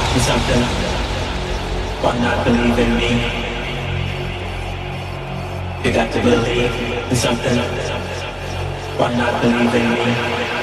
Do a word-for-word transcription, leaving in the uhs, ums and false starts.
in something? Why not believe in me? You got to believe in something. Why not believe in me?